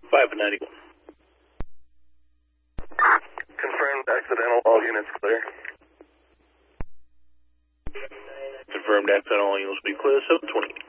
591. Confirmed accidental, all units clear. Confirmed accidental, all units be clear, 720.